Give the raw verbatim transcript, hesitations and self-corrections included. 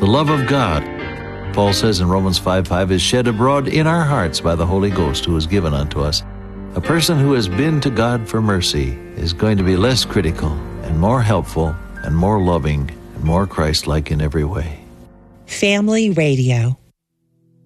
love of God, Paul says in Romans five five, is shed abroad in our hearts by the Holy Ghost who is given unto us. A person who has been to God for mercy is going to be less critical and more helpful and more loving and more Christ-like in every way. Family Radio.